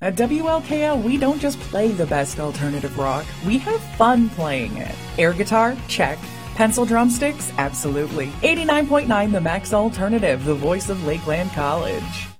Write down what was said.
At WLKL, we don't just play the best alternative rock, we have fun playing it. Air guitar? Check. Pencil drumsticks? Absolutely. 89.9 The Max Alternative, the voice of Lakeland College.